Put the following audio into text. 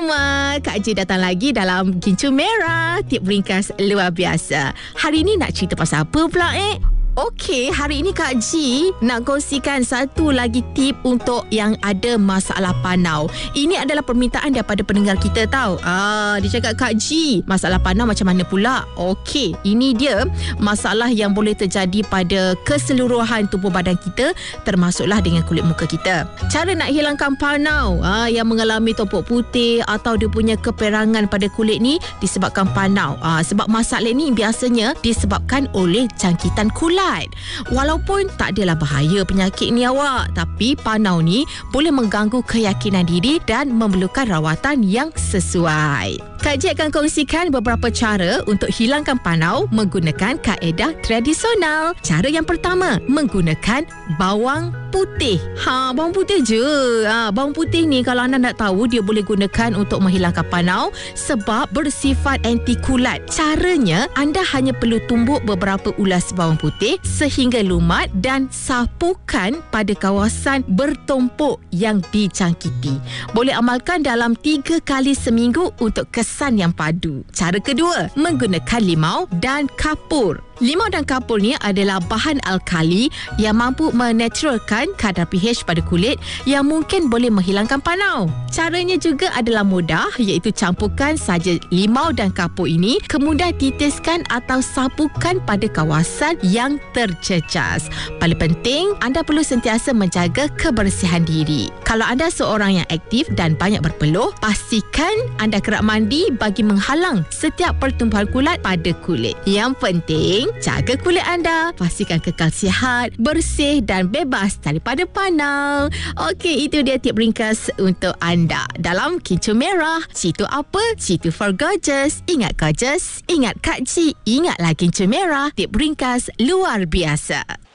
semua, Kak J datang lagi dalam Kincur Merah, tip ringkas luar biasa. Hari ni nak cerita pasal apa pula Okey, hari ini Kak G nak kongsikan satu lagi tip untuk yang ada masalah panau. Ini adalah permintaan daripada pendengar kita tahu. Dia cakap, Kak G, masalah panau macam mana pula? Okey, ini dia masalah yang boleh terjadi pada keseluruhan tubuh badan kita, termasuklah dengan kulit muka kita. Cara nak hilangkan panau yang mengalami topok putih atau dia punya keperangan pada kulit ni disebabkan panau. Sebab masalah ni biasanya disebabkan oleh jangkitan kulat. Walaupun tak adalah bahaya penyakit ni awak, tapi panau ni boleh mengganggu keyakinan diri dan memerlukan rawatan yang sesuai. Kak J akan kongsikan beberapa cara untuk hilangkan panau menggunakan kaedah tradisional. Cara yang pertama, menggunakan bawang putih. Bawang putih je. Bawang putih ni kalau anda nak tahu, dia boleh gunakan untuk menghilangkan panau sebab bersifat anti kulat. Caranya, anda hanya perlu tumbuk beberapa ulas bawang putih sehingga lumat dan sapukan pada kawasan bertumpuk yang dijangkiti. Boleh amalkan dalam 3 kali seminggu untuk kesan yang padu. Cara kedua, menggunakan limau dan kapur. Limau dan kapur ni adalah bahan alkali yang mampu menetralkan kadar pH pada kulit yang mungkin boleh menghilangkan panau. Caranya juga adalah mudah, iaitu campurkan saja limau dan kapur ini, kemudian titiskan atau sapukan pada kawasan yang tercecas. Paling penting, anda perlu sentiasa menjaga kebersihan diri. Kalau anda seorang yang aktif dan banyak berpeluh, pastikan anda kerap mandi bagi menghalang setiap pertumbuhan kulat pada kulit. Yang penting, jaga kulit anda, pastikan kekal sihat, bersih dan bebas daripada panau. Okey, itu dia tip ringkas untuk anda dalam Kincur Merah. Situ apa? Situ for gorgeous. Ingat gorgeous, ingat Kak G, ingatlah Kincur Merah, tip ringkas luar biasa.